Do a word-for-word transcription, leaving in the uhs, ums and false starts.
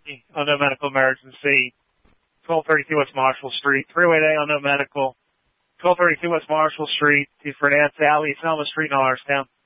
unknown medical emergency, twelve thirty-two West Marshall Street, three-way day, unknown medical, twelve thirty-two West Marshall Street, to Fernandez Alley, Selma Street in Norristown.